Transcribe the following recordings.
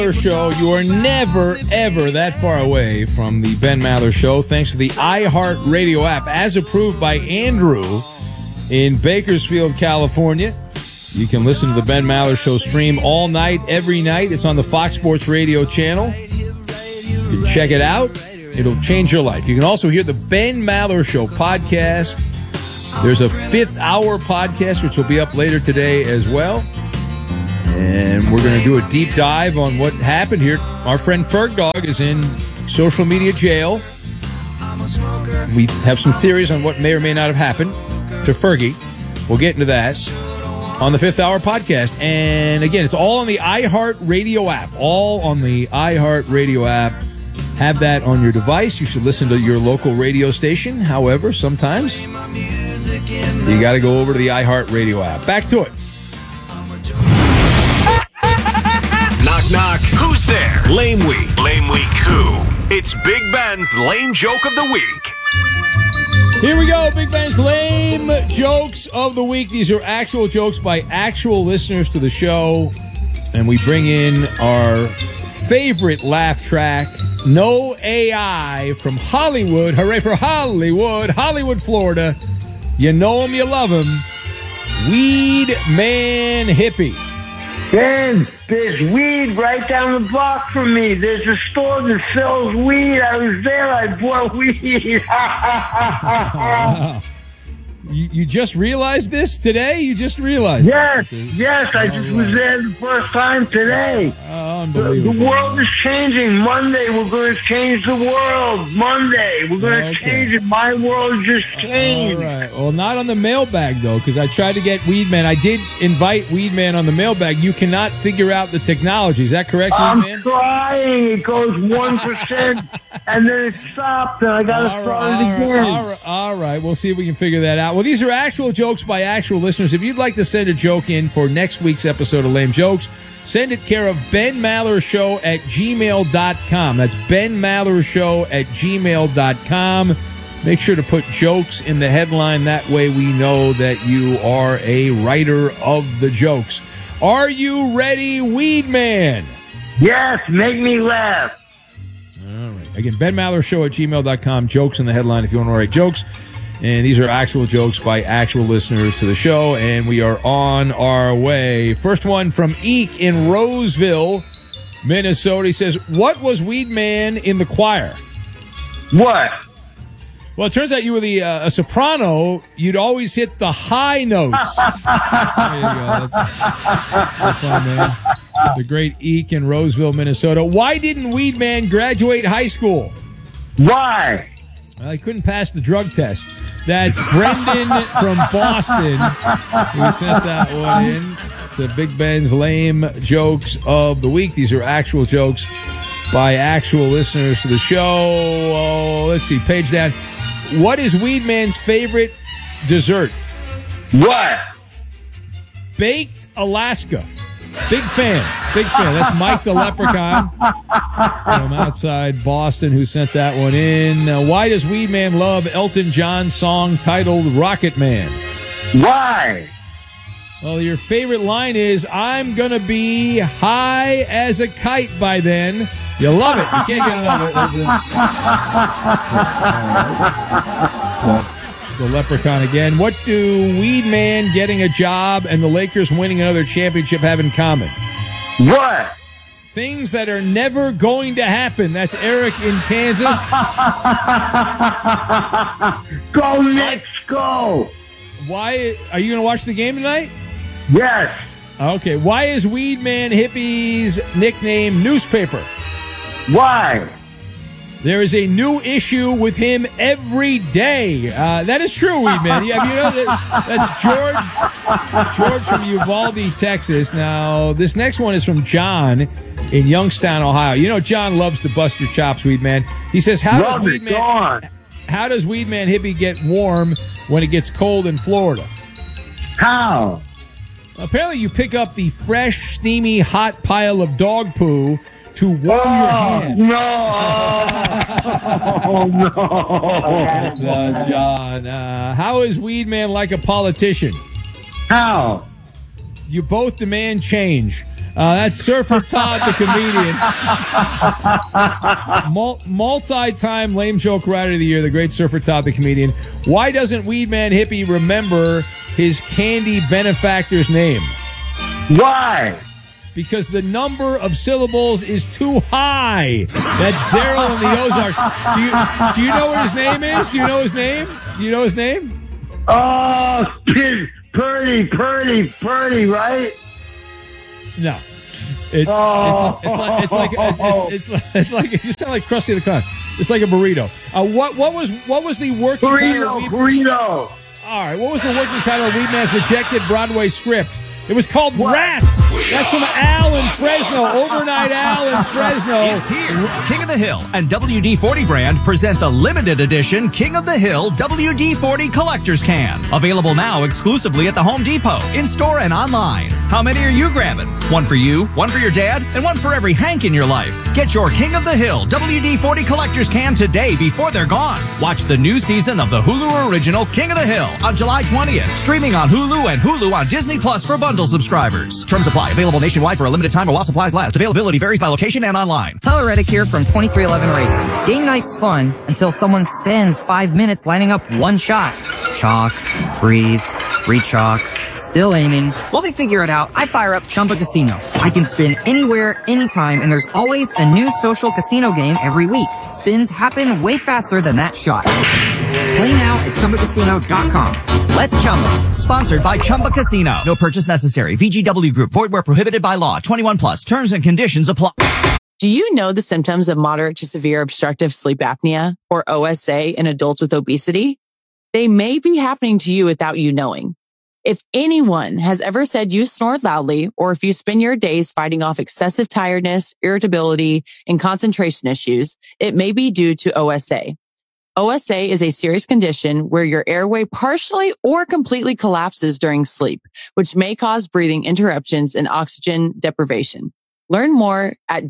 Show. You are never, ever that far away from the Ben Maller Show thanks to the iHeartRadio app, as approved by Andrew in Bakersfield, California. You can listen to the Ben Maller Show stream all night, every night. It's on the Fox Sports Radio channel. You can check it out. It'll change your life. You can also hear the Ben Maller Show podcast. There's a 5th hour podcast, which will be up later today as well. And we're going to do a deep dive on what happened here. Our friend Ferg Dog is in social media jail. We have some theories on what may or may not have happened to Fergie. We'll get into that on the 5th Hour podcast. And again, it's all on the iHeartRadio app. All on the iHeartRadio app. Have that on your device. You should listen to your local radio station. However, sometimes you got to go over to the iHeartRadio app. Back to it. Knock. Who's there? Lame Week. Lame Week who? It's Big Ben's Lame Joke of the Week. Here we go, Big Ben's Lame Jokes of the Week. These are actual jokes by actual listeners to the show. And we bring in our favorite laugh track, No AI, from Hollywood. Hooray for Hollywood. Hollywood, Florida. You know him, you love him. Weed Man Hippie. Ben, there's weed right down the block from me. There's a store that sells weed. I was there. I bought weed. Wow. You just realized this today? You just realized this? Yes. I just was there the first time today. Unbelievable. The world is changing. Monday, we're going to change the world. Monday, we're going to change it. My world just changed. All right. Well, not on the mailbag, though, because I tried to get Weedman. I did invite Weedman on the mailbag. You cannot figure out the technology. Is that correct, Weedman? I'm trying. It goes 1%, and then it stopped, and I got to start it again. All right. We'll see if we can figure that out. Well, these are actual jokes by actual listeners. If you'd like to send a joke in for next week's episode of Lame Jokes, send it care of benmallershow@gmail.com. That's benmallershow@gmail.com. Make sure to put jokes in the headline. That way we know that you are a writer of the jokes. Are you ready, Weed Man? Yes, make me laugh. All right. Again, benmallershow@gmail.com. Jokes in the headline if you want to write jokes. And these are actual jokes by actual listeners to the show, and we are on our way. First one from Eek in Roseville, Minnesota. He says, what was Weed Man in the choir? What? Well, it turns out you were a soprano. You'd always hit the high notes. There you go. That's fun, man. The great Eek in Roseville, Minnesota. Why didn't Weed Man graduate high school? Why? Well, he couldn't pass the drug test. That's Brendan from Boston who sent that one in. It's Big Ben's Lame Jokes of the Week. These are actual jokes by actual listeners to the show. Oh, let's see, page down. What is Weed Man's favorite dessert? What? Baked Alaska. Big fan. That's Mike the Leprechaun from outside Boston who sent that one in. Why does Weed Man love Elton John's song titled Rocket Man? Why? Well, your favorite line is, I'm going to be high as a kite by then. You love it. You can't get enough of it. So, the Leprechaun again. What do Weed Man getting a job and the Lakers winning another championship have in common? What? Things that are never going to happen. That's Eric in Kansas. Go Knicks, go! Why are you going to watch the game tonight? Yes. Okay. Why is Weed Man Hippie's nickname Newspaper? Why? There is a new issue with him every day. That is true, Weed Man. Yeah, you know that's George from Uvalde, Texas. Now, this next one is from John in Youngstown, Ohio. You know, John loves to bust your chops, Weed Man. He says, how does Weed Man Hippie get warm when it gets cold in Florida? How? Apparently, you pick up the fresh, steamy, hot pile of dog poo to warm your hands. No! That's John. How is Weed Man like a politician? How? You both demand change. That's Surfer Todd, the comedian. Multi-time lame joke writer of the year, the great Surfer Todd, the comedian. Why doesn't Weedman Hippie remember his candy benefactor's name? Why? Because the number of syllables is too high. That's Daryl in the Ozarks. Do you know what his name is? Do you know his name? Oh, Purdy, right? No. It's like you sound like Krusty the Clown. It's like a burrito. What was the working title? Burrito. All right. What was the working title of Weedman's rejected Broadway script? It was called Rats. That's from Al in Fresno. Overnight Al in Fresno. It's here. King of the Hill and WD-40 brand present the limited edition King of the Hill WD-40 Collector's Can. Available now exclusively at the Home Depot, in-store and online. How many are you grabbing? One for you, one for your dad, and one for every Hank in your life. Get your King of the Hill WD-40 Collector's Can today before they're gone. Watch the new season of the Hulu original King of the Hill on July 20th. Streaming on Hulu and Hulu on Disney Plus for bundle subscribers. Terms apply. Available nationwide for a limited time or while supplies last. Availability varies by location and online. Tyler Reddick here from 2311 Racing. Game night's fun until someone spends 5 minutes lining up one shot. Chalk, breathe, re-chalk, still aiming. While they figure it out, I fire up Chumba Casino. I can spin anywhere, anytime, and there's always a new social casino game every week. Spins happen way faster than that shot. Play now at ChumbaCasino.com. Let's Chumba. Sponsored by Chumba Casino. No purchase necessary. VGW Group. Void where prohibited by law. 21 plus. Terms and conditions apply. Do you know the symptoms of moderate to severe obstructive sleep apnea, or OSA, in adults with obesity? They may be happening to you without you knowing. If anyone has ever said you snore loudly, or if you spend your days fighting off excessive tiredness, irritability, and concentration issues, it may be due to OSA. OSA is a serious condition where your airway partially or completely collapses during sleep, which may cause breathing interruptions and oxygen deprivation. Learn more at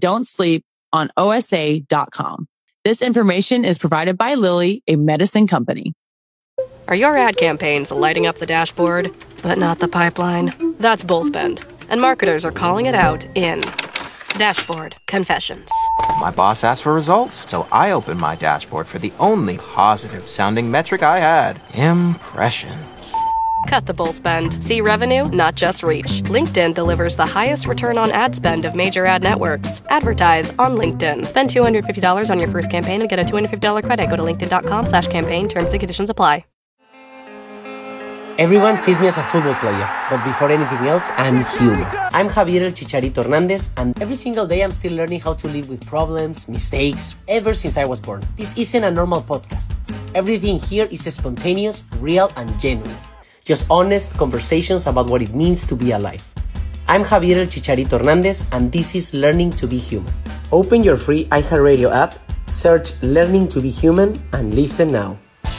don'tsleeponosa.com. This information is provided by Lilly, a medicine company. Are your ad campaigns lighting up the dashboard, but not the pipeline? That's Bullspend, and marketers are calling it out in Dashboard Confessions. My boss asked for results, so I opened my dashboard for the only positive-sounding metric I had: impressions. Cut the bull spend. See revenue, not just reach. LinkedIn delivers the highest return on ad spend of major ad networks. Advertise on LinkedIn. Spend $250 on your first campaign and get a $250 credit. Go to linkedin.com/campaign. Terms and conditions apply. Everyone sees me as a football player, but before anything else, I'm human. I'm Javier El Chicharito Hernandez, and every single day I'm still learning how to live with problems, mistakes, ever since I was born. This isn't a normal podcast. Everything here is spontaneous, real, and genuine. Just honest conversations about what it means to be alive. I'm Javier El Chicharito Hernandez, and this is Learning to be Human. Open your free iHeartRadio app, search Learning to be Human, and listen now.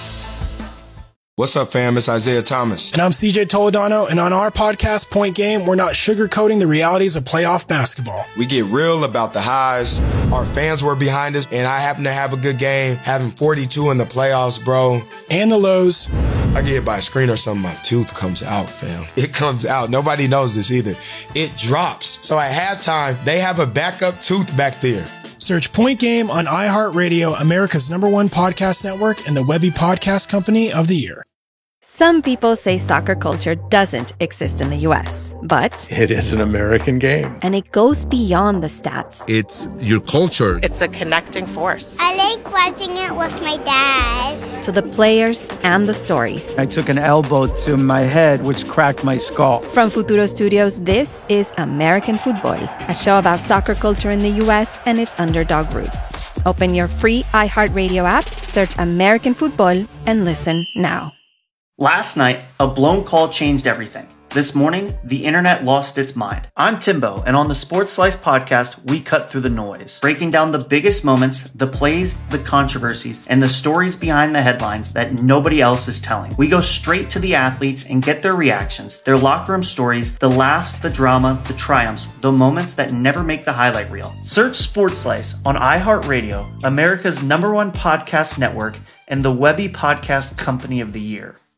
What's up, fam? It's Isaiah Thomas. And I'm CJ Toledano, and on our podcast, Point Game, we're not sugarcoating the realities of playoff basketball. We get real about the highs. Our fans were behind us, and I happen to have a good game, having 42 in the playoffs, bro. And the lows. I get hit by a screen or something, my tooth comes out, fam. It comes out. Nobody knows this either. It drops. So at halftime, they have a backup tooth back there. Search Point Game on iHeartRadio, America's #1 podcast network, and the Webby Podcast Company of the Year. Some people say soccer culture doesn't exist in the U.S., but it is an American game. And it goes beyond the stats. It's your culture. It's a connecting force. I like watching it with my dad. To the players and the stories. I took an elbow to my head, which cracked my skull. From Futuro Studios, this is American Football, a show about soccer culture in the U.S. and its underdog roots. Open your free iHeartRadio app, search American Football, and listen now. Last night, a blown call changed everything. This morning, the internet lost its mind. I'm Timbo, and on the Sports Slice podcast, we cut through the noise, breaking down the biggest moments, the plays, the controversies, and the stories behind the headlines that nobody else is telling. We go straight to the athletes and get their reactions, their locker room stories, the laughs, the drama, the triumphs, the moments that never make the highlight reel. Search Sports Slice on iHeartRadio, America's #1 podcast network, and the Webby Podcast Company of the Year.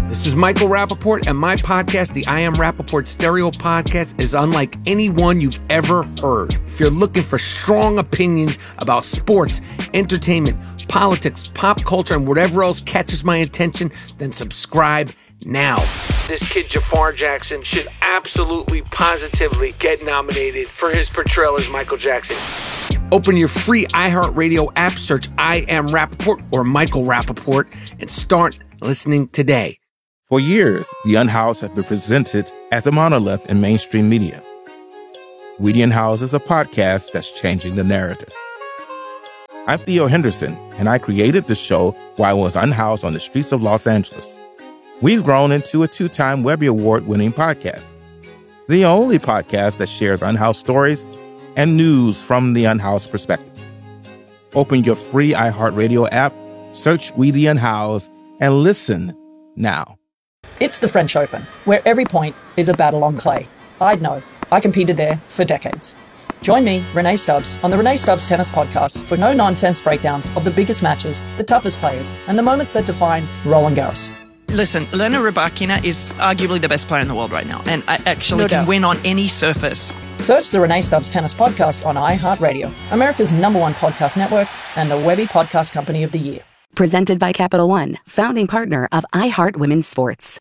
This is Michael Rappaport, and my podcast, the I Am Rappaport Stereo Podcast, is unlike any one you've ever heard. If you're looking for strong opinions about sports, entertainment, politics, pop culture, and whatever else catches my attention, then subscribe now. This kid Jafar Jackson should absolutely, positively get nominated for his portrayal as Michael Jackson. Open your free iHeartRadio app, search I Am Rappaport or Michael Rappaport, and start listening today. For years, the Unhoused have been presented as a monolith in mainstream media. We the Unhoused is a podcast that's changing the narrative. I'm Theo Henderson, and I created the show while I was unhoused on the streets of Los Angeles. We've grown into a 2-time Webby Award-winning podcast. The only podcast that shares unhoused stories and news from the unhoused perspective. Open your free iHeartRadio app, search We the Unhoused, and listen now. It's the French Open, where every point is a battle on clay. I'd know. I competed there for decades. Join me, Renee Stubbs, on the Renee Stubbs Tennis Podcast for no-nonsense breakdowns of the biggest matches, the toughest players, and the moments that define Roland Garros. Listen, Elena Rybakina is arguably the best player in the world right now, and I actually can win on any surface. Search the Renee Stubbs Tennis Podcast on iHeartRadio, America's #1 podcast network, and the Webby Podcast Company of the Year. Presented by Capital One, founding partner of iHeart Women's Sports.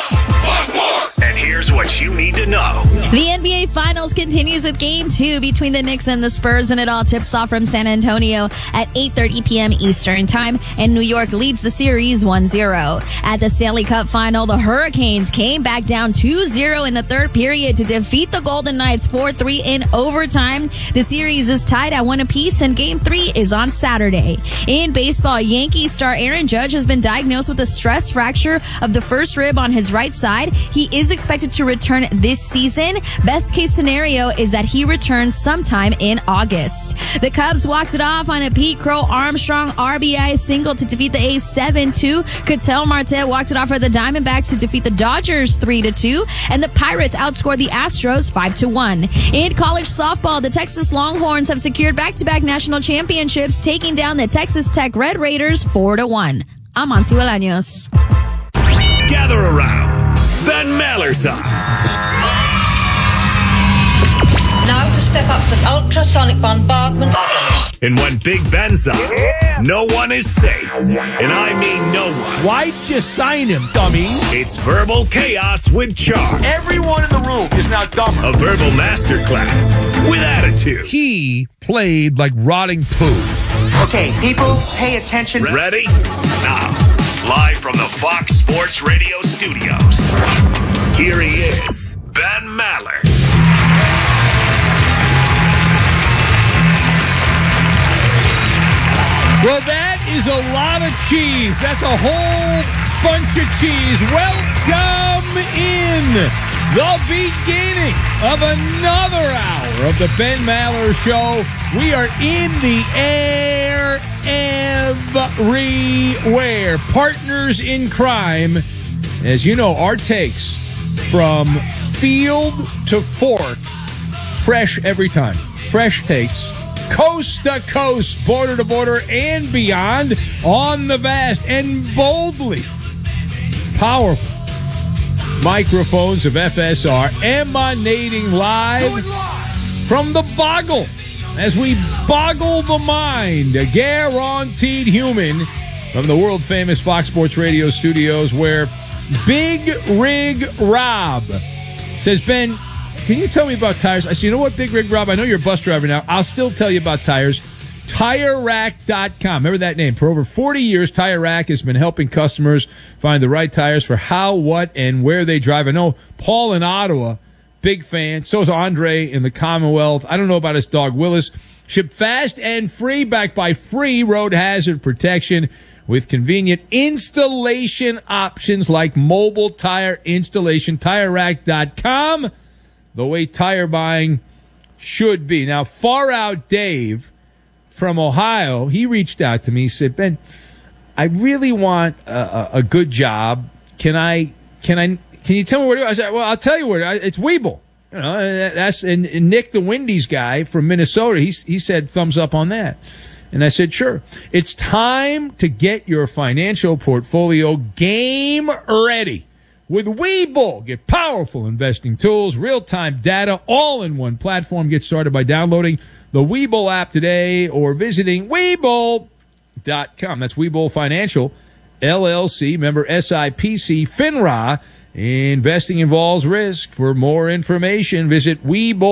And here's what you need to know. The NBA Finals continues with Game 2 between the Knicks and the Spurs, and it all tips off from San Antonio at 8:30 p.m. Eastern Time, and New York leads the series 1-0. At the Stanley Cup Final, the Hurricanes came back down 2-0 in the third period to defeat the Golden Knights 4-3 in overtime. The series is tied at 1 apiece, and Game 3 is on Saturday. In baseball, Yankees star Aaron Judge has been diagnosed with a stress fracture of the first rib on his right side. He is expected to return this season. Best case scenario is that he returns sometime in August. The Cubs walked it off on a Pete Crow Armstrong RBI single to defeat the A's 7-2. Ketel Marte walked it off for the Diamondbacks to defeat the Dodgers 3-2. And the Pirates outscored the Astros 5-1. In college softball, the Texas Longhorns have secured back-to-back national championships, taking down the Texas Tech Red Raiders 4-1. I'm Monty Bolaños. Gather around. Ben Maller's on. Now to step up with ultrasonic bombardment. And when Big Ben's on, no one is safe. And I mean no one. Why'd you sign him, dummy? It's Verbal Chaos with Charm. Everyone in the room is now dumber. A verbal masterclass with attitude. He played like rotting poo. Okay, people, pay attention. Ready? Now, live from the Fox Sports Radio studios, here he is, Ben Maller. Well, that is a lot of cheese. That's a whole bunch of cheese. Welcome in the beginning of another hour of the Ben Maller Show. We are in the air everywhere. Partners in crime. As you know, our takes from field to fork, fresh every time. Fresh takes. Coast to coast, border to border, and beyond on the vast and boldly powerful microphones of FSR, emanating live from the Boggle as we boggle the mind, a guaranteed human from the world-famous Fox Sports Radio studios, where Big Rig Rob says, Ben, can you tell me about tires? I said, you know what, Big Rig Rob, I know you're a bus driver now. I'll still tell you about tires. TireRack.com. Remember that name. For over 40 years, Tire Rack has been helping customers find the right tires for how, what, and where they drive. I know Paul in Ottawa, big fan. So is Andre in the Commonwealth. I don't know about his dog, Willis. Ship fast and free, backed by free road hazard protection with convenient installation options like mobile tire installation. TireRack.com. The way tire buying should be. Now, Far Out Dave from Ohio, he reached out to me. He said, Ben, I really want a good job. Can you tell me where to go? I said, well, I'll tell you where. It's Weeble. You know, that's and Nick, the Wendy's guy from Minnesota. He said thumbs up on that. And I said, sure. It's time to get your financial portfolio game ready. With Webull, get powerful investing tools, real-time data, all in one platform. Get started by downloading the Webull app today or visiting Webull.com. That's Webull Financial, LLC, member SIPC, FINRA. Investing involves risk. For more information, visit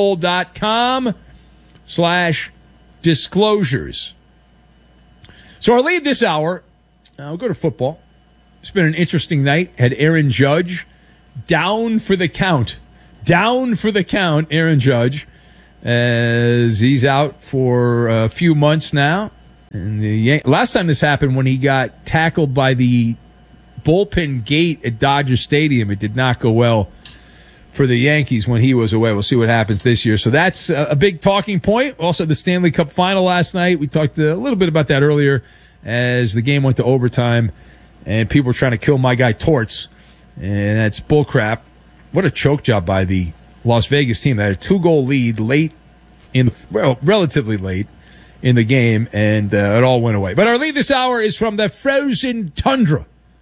Webull.com/disclosures. So our lead this hour, we'll go to football. It's been an interesting night. Had Aaron Judge down for the count. Down for the count, Aaron Judge, as he's out for a few months now. And last time this happened, when he got tackled by the bullpen gate at Dodger Stadium, it did not go well for the Yankees when he was away. We'll see what happens this year. So that's a big talking point. Also, the Stanley Cup final last night. We talked a little bit about that earlier as the game went to overtime. And people were trying to kill my guy Torts. And that's bullcrap. What a choke job by the Las Vegas team. They had a 2-goal lead relatively late in the game, and it all went away. But our lead this hour is from the frozen tundra,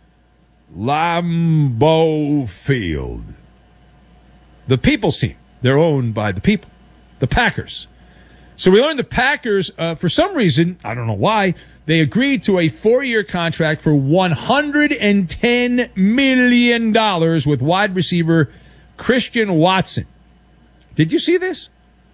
Lambeau Field. The People's team. They're owned by the people, the Packers. So we learned the Packers, for some reason, I don't know why, they agreed to a 4-year contract for $110 million with wide receiver Christian Watson. Did you see this?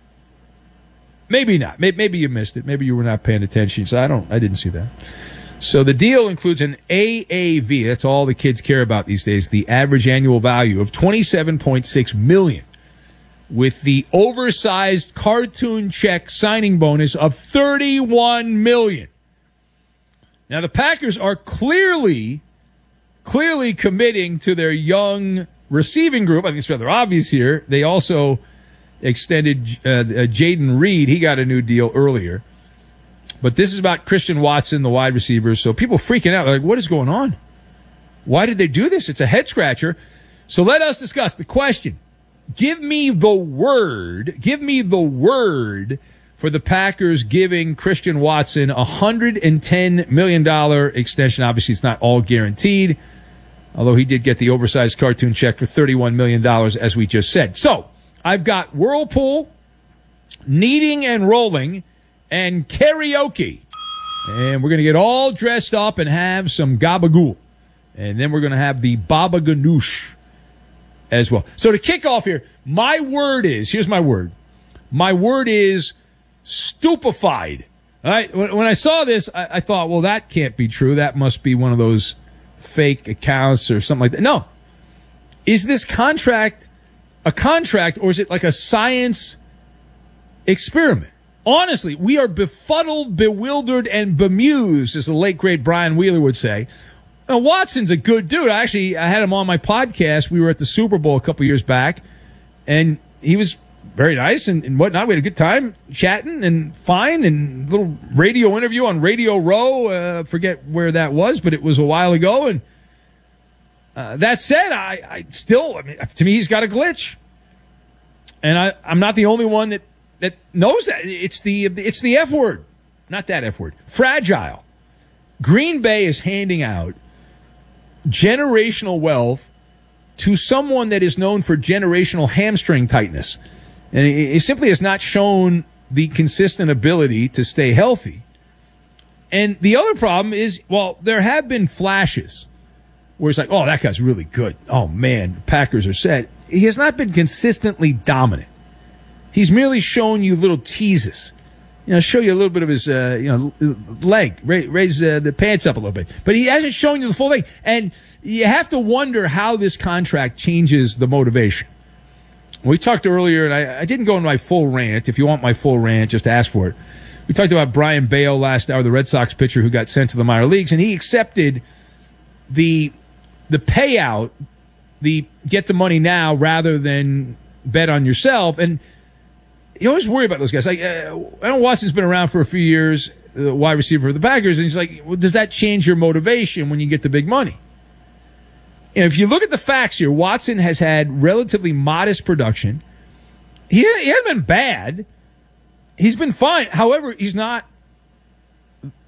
Maybe not. Maybe you missed it. Maybe you were not paying attention. So I didn't see that. So the deal includes an AAV. That's all the kids care about these days. The average annual value of $27.6 million, with the oversized cartoon check signing bonus of $31 million. Now, the Packers are clearly committing to their young receiving group. I think it's rather obvious here. They also extended Jaden Reed. He got a new deal earlier. But this is about Christian Watson, the wide receiver. So people freaking out. They're like, what is going on? Why did they do this? It's a head-scratcher. So let us discuss the question. Give me the word for the Packers giving Christian Watson a $110 million extension. Obviously, it's not all guaranteed, although he did get the oversized cartoon check for $31 million, as we just said. So I've got Whirlpool, Kneading and Rolling, and Karaoke. And we're going to get all dressed up and have some gabagool. And then we're going to have the baba ganoush as well. So to kick off here, here's my word. My word is stupefied. All right? When I saw this, I thought, well, that can't be true. That must be one of those fake accounts or something like that. No. Is this contract a contract, or is it like a science experiment? Honestly, we are befuddled, bewildered, and bemused, as the late, great Brian Wheeler would say. Now, Watson's a good dude. I had him on my podcast. We were at the Super Bowl a couple years back, and he was very nice and whatnot. We had a good time chatting and fine, and a little radio interview on Radio Row. Forget where that was, but it was a while ago. And that said, I mean, to me, he's got a glitch. And I'm not the only one that knows that. It's the F word, not that F word. Fragile. Green Bay is handing out generational wealth to someone that is known for generational hamstring tightness. And he simply has not shown the consistent ability to stay healthy. And the other problem is, well, there have been flashes where it's like, oh, that guy's really good. Oh, man, the Packers are set. He has not been consistently dominant. He's merely shown you little teases. Show you a little bit of his, leg, raise the pants up a little bit. But he hasn't shown you the full thing. And you have to wonder how this contract changes the motivation. We talked earlier, and I didn't go into my full rant. If you want my full rant, just ask for it. We talked about Brian Bale last hour, the Red Sox pitcher who got sent to the minor leagues, and he accepted the payout, the get the money now rather than bet on yourself. And you always worry about those guys. Like, I know Watson's been around for a few years, the wide receiver of the Packers, and he's like, well, does that change your motivation when you get the big money? And if you look at the facts here, Watson has had relatively modest production. He hasn't been bad. He's been fine. However, he's not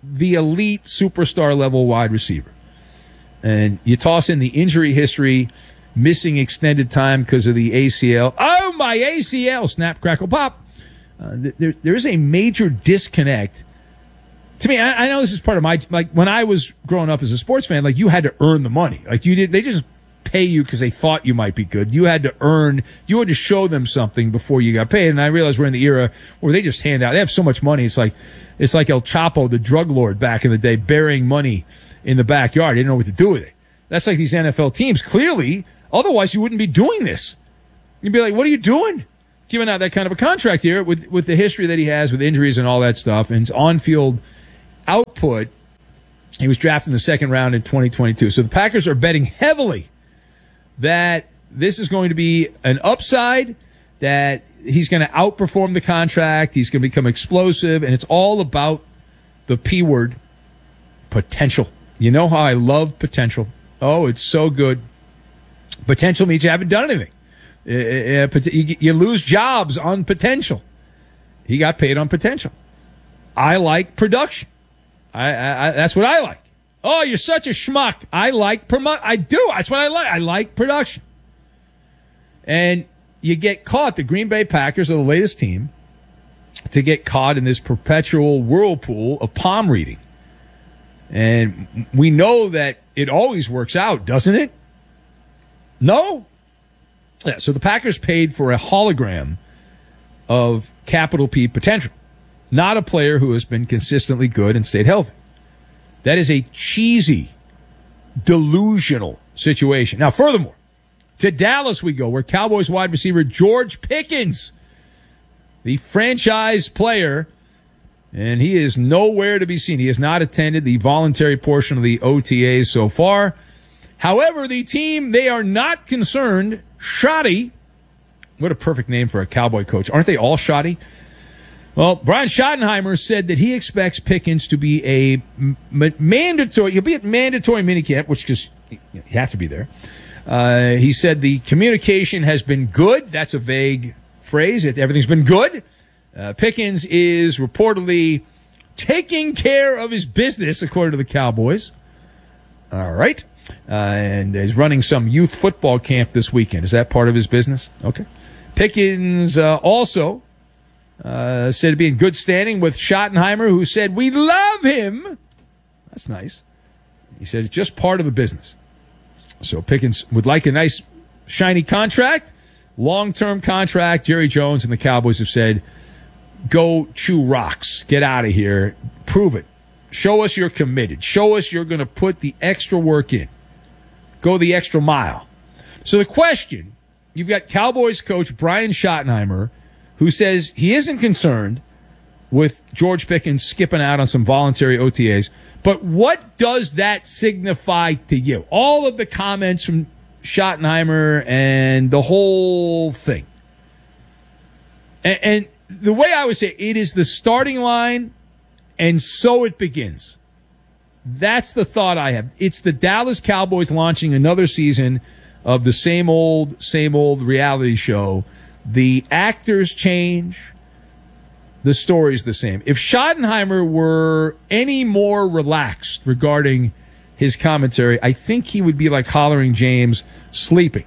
the elite superstar level wide receiver. And you toss in the injury history, missing extended time because of the ACL. Oh, my ACL! Snap, crackle, pop. There's a major disconnect. To me, I know this is part of my, like, when I was growing up as a sports fan, like, you had to earn the money. Like, they just pay you because they thought you might be good. You had to show them something before you got paid. And I realize we're in the era where they just hand out. They have so much money. It's like El Chapo, the drug lord back in the day, burying money in the backyard. They didn't know what to do with it. That's like these NFL teams. Clearly, otherwise you wouldn't be doing this. You'd be like, what are you doing? Giving out that kind of a contract here with the history that he has with injuries and all that stuff and his on-field output. He was drafted in the second round in 2022. So the Packers are betting heavily that this is going to be an upside, that he's going to outperform the contract, he's going to become explosive, and it's all about the P word, potential. You know how I love potential. Oh, it's so good. Potential means you haven't done anything. You lose jobs on potential. He got paid on potential. I like production. That's what I like. Oh, you're such a schmuck. I like I do. That's what I like. I like production. And you get caught. The Green Bay Packers are the latest team to get caught in this perpetual whirlpool of palm reading. And we know that it always works out, doesn't it? No? Yeah, so the Packers paid for a hologram of capital P potential, not a player who has been consistently good and stayed healthy. That is a cheesy, delusional situation. Now, furthermore, to Dallas we go, where Cowboys wide receiver George Pickens, the franchise player, and he is nowhere to be seen. He has not attended the voluntary portion of the OTAs so far. However, the team, they are not concerned. Shoddy, what a perfect name for a Cowboy coach. Aren't they all shoddy? Well, Brian Schottenheimer said that he expects Pickens to be a mandatory, he'll be at mandatory minicamp, which because you have to be there. He said the communication has been good. That's a vague phrase. Everything's been good. Pickens is reportedly taking care of his business, according to the Cowboys. All right. And is running some youth football camp this weekend. Is that part of his business? Okay. Pickens also said to be in good standing with Schottenheimer, who said, we love him. That's nice. He said it's just part of the business. So Pickens would like a nice, shiny contract, long-term contract. Jerry Jones and the Cowboys have said, go chew rocks. Get out of here. Prove it. Show us you're committed. Show us you're going to put the extra work in. Go the extra mile. So the question, you've got Cowboys coach Brian Schottenheimer, who says he isn't concerned with George Pickens skipping out on some voluntary OTAs. But what does that signify to you? All of the comments from Schottenheimer and the whole thing. And the way I would say it is the starting line, and so it begins. That's the thought I have. It's the Dallas Cowboys launching another season of the same old reality show. The actors change. The story's the same. If Schottenheimer were any more relaxed regarding his commentary, I think he would be like Hollering James, sleeping.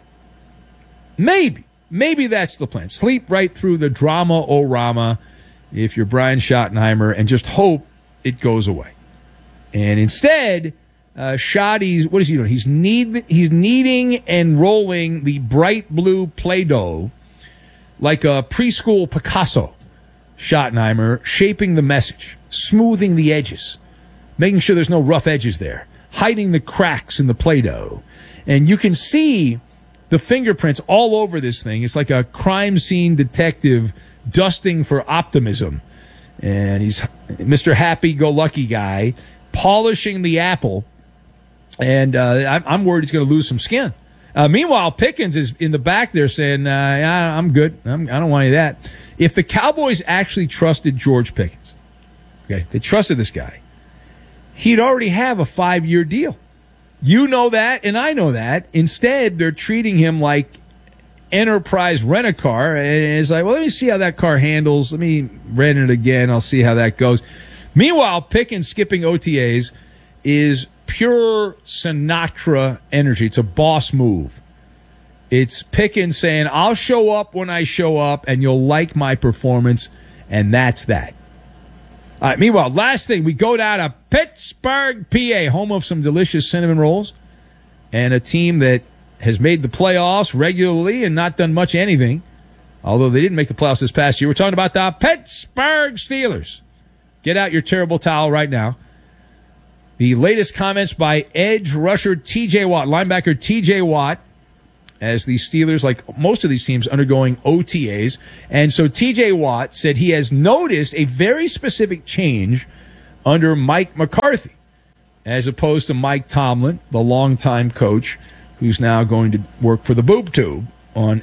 Maybe that's the plan. Sleep right through the drama-o-rama if you're Brian Schottenheimer and just hope it goes away. And instead, Shoddy's, what is he doing? He's kneading and rolling the bright blue Play-Doh like a preschool Picasso. Schottenheimer shaping the message, smoothing the edges, making sure there's no rough edges there, hiding the cracks in the Play-Doh. And you can see the fingerprints all over this thing. It's like a crime scene detective dusting for optimism. And he's Mr. Happy-go-lucky guy polishing the apple. And I'm worried he's going to lose some skin. Meanwhile, Pickens is in the back there saying, I'm good. I don't want any of that. If the Cowboys actually trusted George Pickens, okay, they trusted this guy, he'd already have a 5-year deal. You know that, and I know that. Instead, they're treating him like Enterprise Rent-A-Car, and it's like, well, let me see how that car handles. Let me rent it again. I'll see how that goes. Meanwhile, Pickens skipping OTAs is pure Sinatra energy. It's a boss move. It's Pickens saying, I'll show up when I show up, and you'll like my performance, and that's that. All right, meanwhile, last thing, we go down to Pittsburgh, PA, home of some delicious cinnamon rolls, and a team that has made the playoffs regularly and not done much anything, although they didn't make the playoffs this past year. We're talking about the Pittsburgh Steelers. Get out your terrible towel right now. The latest comments by edge rusher T.J. Watt, linebacker T.J. Watt, as the Steelers, like most of these teams, undergoing OTAs. And so T.J. Watt said he has noticed a very specific change under Mike McCarthy, as opposed to Mike Tomlin, the longtime coach, who's now going to work for the Boob Tube on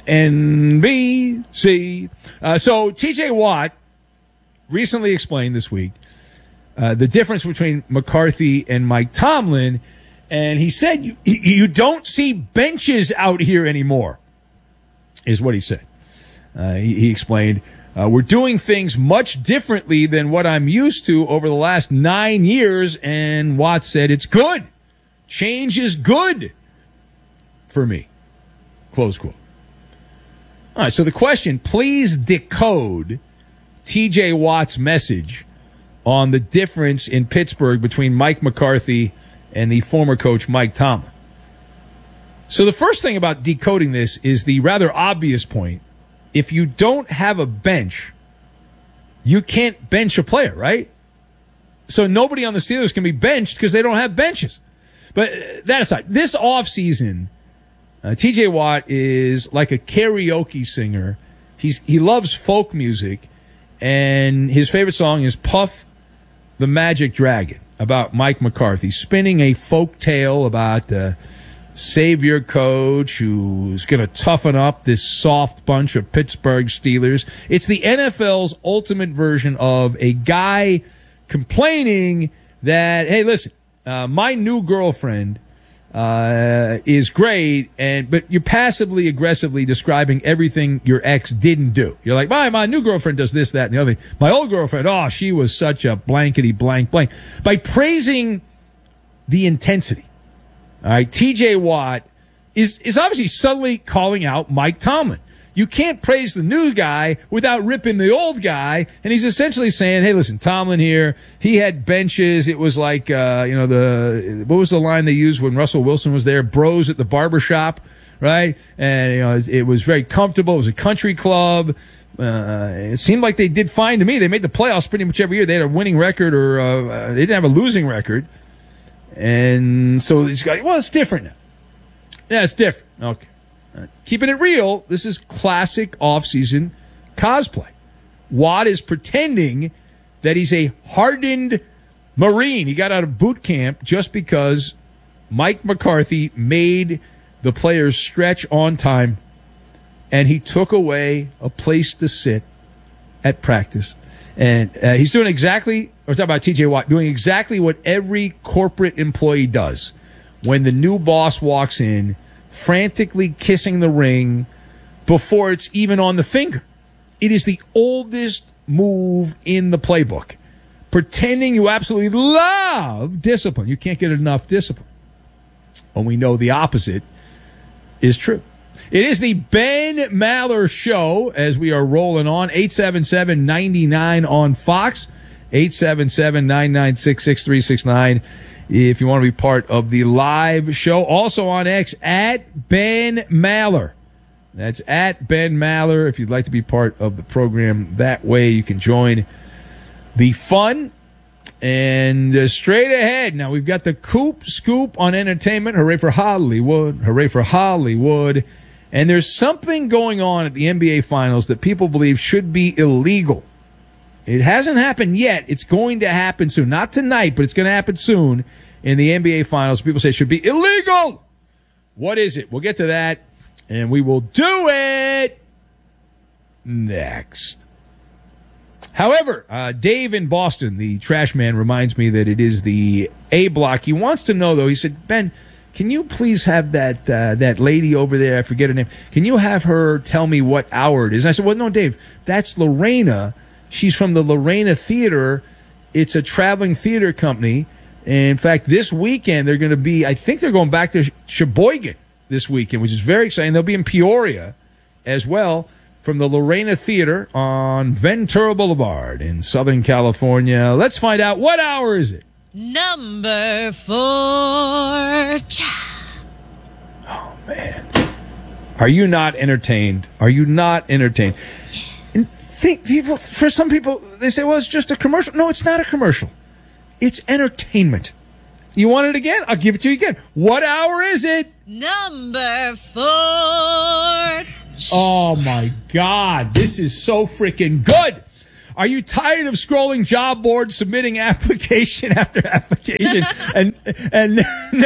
NBC. So T.J. Watt recently explained this week the difference between McCarthy and Mike Tomlin, and he said you don't see benches out here anymore, is what he said. He explained, we're doing things much differently than what I'm used to over the last 9 years, and Watt said it's good. Change is good for me, close quote. All right, so the question, please decode T.J. Watt's message on the difference in Pittsburgh between Mike McCarthy and the former coach Mike Tomlin. So the first thing about decoding this is the rather obvious point. If you don't have a bench, you can't bench a player, right? So nobody on the Steelers can be benched because they don't have benches. But that aside, this offseason, T.J. Watt is like a karaoke singer. He loves folk music, and his favorite song is Puff the Magic Dragon, about Mike McCarthy, spinning a folk tale about the savior coach who's going to toughen up this soft bunch of Pittsburgh Steelers. It's the NFL's ultimate version of a guy complaining that, hey, listen, my new girlfriend is great, but you're passively aggressively describing everything your ex didn't do. You're like, my new girlfriend does this, that, and the other thing. My old girlfriend, she was such a blankety blank blank. By praising the intensity. All right, T.J. Watt is obviously subtly calling out Mike Tomlin. You can't praise the new guy without ripping the old guy. And he's essentially saying, hey, listen, Tomlin here, he had benches. It was like, what was the line they used when Russell Wilson was there? Bros at the barbershop, right? And, it was very comfortable. It was a country club. It seemed like they did fine to me. They made the playoffs pretty much every year. They had a winning record or they didn't have a losing record. And so these guys, it's different now. Yeah, it's different. Okay. Keeping it real, this is classic offseason cosplay. Watt is pretending that he's a hardened Marine. He got out of boot camp just because Mike McCarthy made the players stretch on time, and he took away a place to sit at practice. And he's doing exactly, we're talking about T.J. Watt, doing exactly what every corporate employee does when the new boss walks in, frantically kissing the ring before it's even on the finger. It is the oldest move in the playbook. Pretending you absolutely love discipline. You can't get enough discipline. When we know the opposite is true. It is the Ben Maller Show as we are rolling on. 877-99 on Fox. 877-996-6369. If you want to be part of the live show. Also on X, at Ben Maller. That's at Ben Maller. If you'd like to be part of the program that way, you can join the fun. And straight ahead, now we've got the Coop Scoop on entertainment. Hooray for Hollywood. Hooray for Hollywood. And there's something going on at the NBA Finals that people believe should be illegal. It hasn't happened yet. It's going to happen soon. Not tonight, but it's going to happen soon in the NBA Finals. People say it should be illegal. What is it? We'll get to that, and we will do it next. However, Dave in Boston, the trash man, reminds me that it is the A block. He wants to know, though, he said, Ben, can you please have that lady over there, I forget her name, can you have her tell me what hour it is? And I said, well, no, Dave, that's Lorena. She's from the Lorena Theater It's a traveling theater company. And in fact, this weekend they're going to be, I think they're going back to Sheboygan this weekend, which is very exciting. They'll be in Peoria as well from the Lorena Theater on Ventura Boulevard in Southern California. Let's find out, what hour is it? Number 4. Oh, man. Are you not entertained? Are you not entertained? And for some people, they say, well, it's just a commercial. No, it's not a commercial. It's entertainment. You want it again? I'll give it to you again. What hour is it? Number 4. Oh, my God. This is so freaking good. Are you tired of scrolling job boards, submitting application after application, and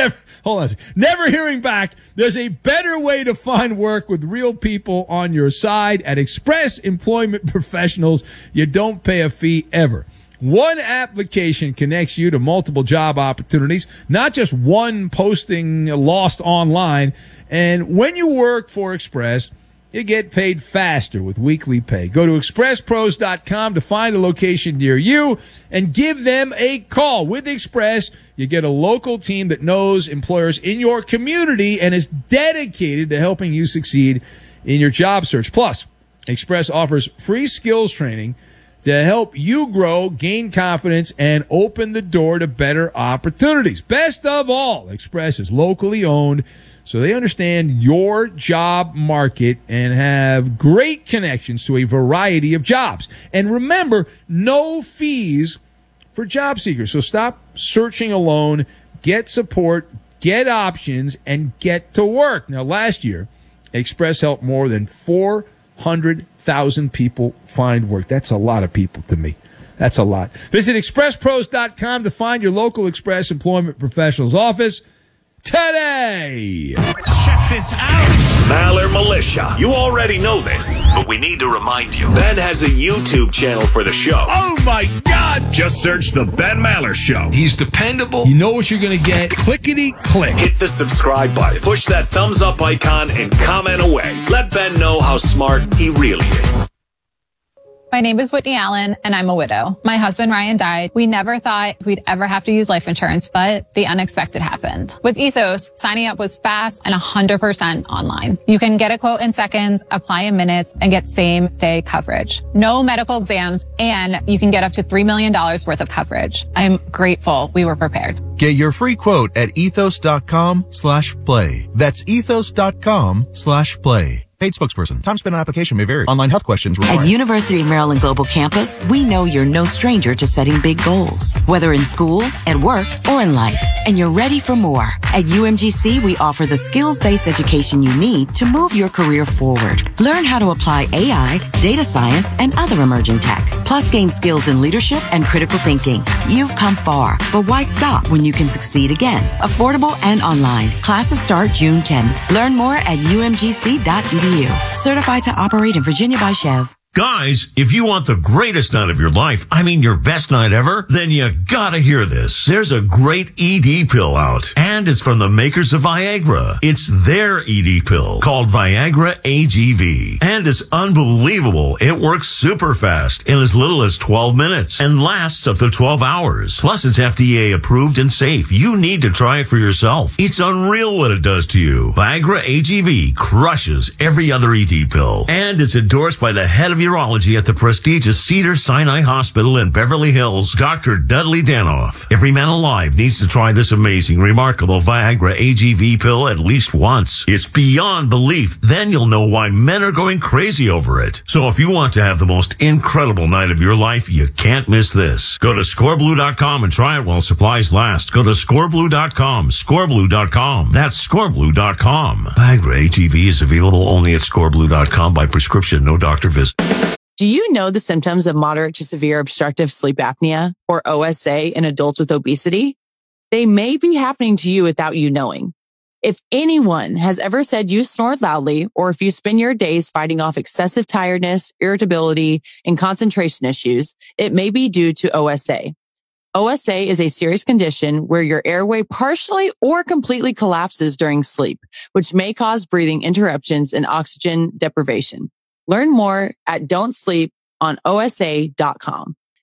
never hearing back? There's a better way to find work with real people on your side. At Express Employment Professionals, you don't pay a fee ever. One application connects you to multiple job opportunities, not just one posting lost online. And when you work for Express, you get paid faster with weekly pay. Go to expresspros.com to find a location near you and give them a call. With Express, you get a local team that knows employers in your community and is dedicated to helping you succeed in your job search. Plus, Express offers free skills training to help you grow, gain confidence, and open the door to better opportunities. Best of all, Express is locally owned, so they understand your job market and have great connections to a variety of jobs. And remember, no fees for job seekers. So stop searching alone, get support, get options, and get to work. Now, last year, Express helped more than 400,000 people find work. That's a lot of people to me. That's a lot. Visit expresspros.com to find your local Express Employment Professionals office today. Check this out. Maller Militia. You already know this, but we need to remind you. Ben has a YouTube channel for the show. Oh, my God. Just search The Ben Maller Show. He's dependable. You know what you're going to get. Clickety-click. Hit the subscribe button. Push that thumbs up icon and comment away. Let Ben know how smart he really is. My name is Whitney Allen, and I'm a widow. My husband, Ryan, died. We never thought we'd ever have to use life insurance, but the unexpected happened. With Ethos, signing up was fast and 100% online. You can get a quote in seconds, apply in minutes, and get same-day coverage. No medical exams, and you can get up to $3 million worth of coverage. I'm grateful we were prepared. Get your free quote at ethos.com/play. That's ethos.com/play. Paid spokesperson. Time spent on application may vary. Online health questions required. At University of Maryland Global Campus, we know you're no stranger to setting big goals, whether in school, at work, or in life. And you're ready for more. At UMGC, we offer the skills-based education you need to move your career forward. Learn how to apply AI, data science, and other emerging tech. Plus, gain skills in leadership and critical thinking. You've come far, but why stop when you can succeed again? Affordable and online. Classes start June 10th. Learn more at umgc.edu. Certified to operate in Virginia by Chev. Guys, if you want the greatest night of your life, I mean your best night ever, then you gotta hear this. There's a great ED pill out, and it's from the makers of Viagra. It's their ED pill called Viagra AGV, and it's unbelievable. It works super fast in as little as 12 minutes and lasts up to 12 hours. Plus, it's FDA approved and safe. You need to try it for yourself. It's unreal what it does to you. Viagra AGV crushes every other ED pill, and it's endorsed by the head of urology at the prestigious Cedars-Sinai Hospital in Beverly Hills, Dr. Dudley Danoff. Every man alive needs to try this amazing, remarkable Viagra AGV pill at least once. It's beyond belief. Then you'll know why men are going crazy over it. So if you want to have the most incredible night of your life, you can't miss this. Go to scoreblue.com and try it while supplies last. Go to scoreblue.com, scoreblue.com. That's scoreblue.com. Viagra AGV is available only at scoreblue.com by prescription, no doctor visit. Do you know the symptoms of moderate to severe obstructive sleep apnea, or OSA, in adults with obesity? They may be happening to you without you knowing. If anyone has ever said you snore loudly, or if you spend your days fighting off excessive tiredness, irritability, and concentration issues, it may be due to OSA. OSA is a serious condition where your airway partially or completely collapses during sleep, which may cause breathing interruptions and oxygen deprivation. Learn more at don'tsleeponosa.com.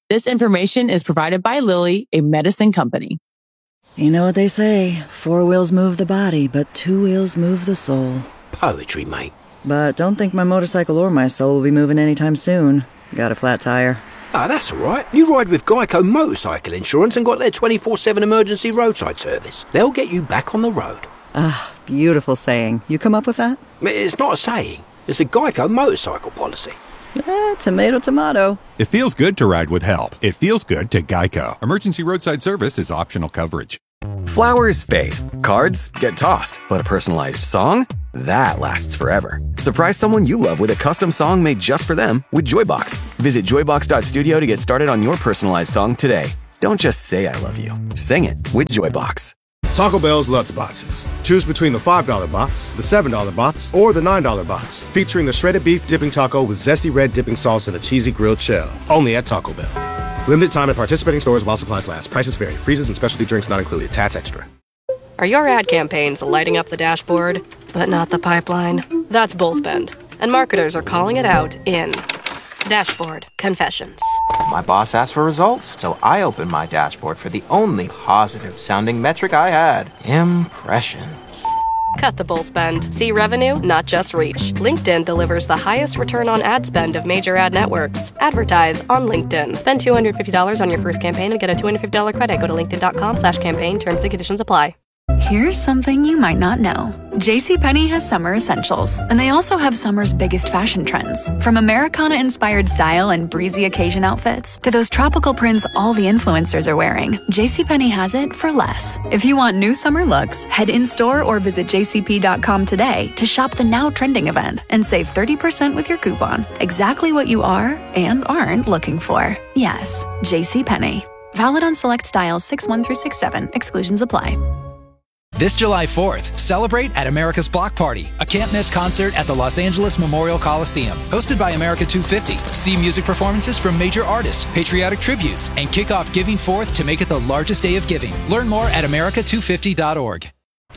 This information is provided by Lilly, a medicine company. You know what they say, 4 wheels move the body, but 2 wheels move the soul. Poetry, mate. But don't think my motorcycle or my soul will be moving anytime soon. Got a flat tire. Ah, that's all right. You ride with Geico Motorcycle Insurance and got their 24/7 emergency roadside service. They'll get you back on the road. Ah, beautiful saying. You come up with that? It's not a saying. It's a Geico motorcycle policy. Tomato, tomato. It feels good to ride with help. It feels good to Geico. Emergency roadside service is optional coverage. Flowers fade. Cards get tossed. But a personalized song? That lasts forever. Surprise someone you love with a custom song made just for them with Joybox. Visit joybox.studio to get started on your personalized song today. Don't just say I love you. Sing it with Joybox. Taco Bell's Lutz Boxes. Choose between the $5 box, the $7 box, or the $9 box, featuring the shredded beef dipping taco with zesty red dipping sauce and a cheesy grilled shell. Only at Taco Bell. Limited time at participating stores while supplies last. Prices vary. Freezes and specialty drinks not included. Tats extra. Are your ad campaigns lighting up the dashboard, but not the pipeline? That's bullspend, and marketers are calling it out in Dashboard Confessions. My boss asked for results, so I opened my dashboard for the only positive-sounding metric I had: impressions. Cut the bull spend. See revenue, not just reach. LinkedIn delivers the highest return on ad spend of major ad networks. Advertise on LinkedIn. Spend $250 on your first campaign and get a $250 credit. Go to linkedin.com/campaign. Terms and conditions apply. Here's something you might not know. JCPenney has summer essentials, and they also have summer's biggest fashion trends. From Americana-inspired style and breezy occasion outfits to those tropical prints all the influencers are wearing, JCPenney has it for less. If you want new summer looks, head in-store or visit jcp.com today to shop the now trending event and save 30% with your coupon. Exactly what you are and aren't looking for. Yes, JCPenney. Valid on select styles 6/1 through 6/7. Exclusions apply. This July 4th, celebrate at America's Block Party, a can't-miss concert at the Los Angeles Memorial Coliseum. Hosted by America 250, see music performances from major artists, patriotic tributes, and kick off Giving Forth to make it the largest day of giving. Learn more at america250.org.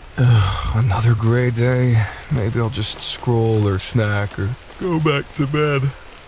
Another gray day. Maybe I'll just scroll or snack or go back to bed.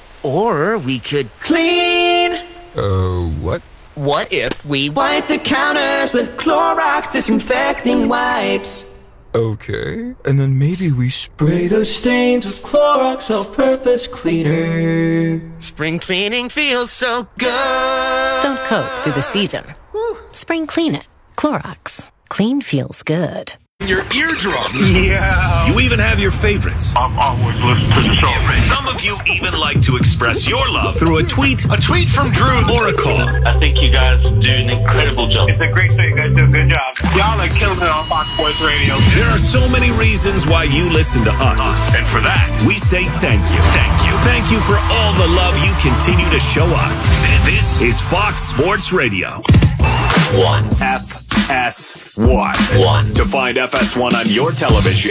Or we could clean. What? What if we wipe the counters with Clorox disinfecting wipes? Okay. And then maybe we spray those stains with Clorox all-purpose cleaner. Spring cleaning feels so good. Don't cope through the season. Spring clean it. Clorox. Clean feels good. Your eardrum. Yeah. You even have your favorites. I'm always listening to the show. Some of you even like to express your love through a tweet from Drew, or a call. I think you guys do an incredible job. It's a great show. You guys do a good job. Y'all are killing it on Fox Sports Radio. There are so many reasons why you listen to us. And for that, we say thank you. Thank you. Thank you for all the love you continue to show us. This is Fox Sports Radio. 1. FS1. To find FS1 on your television,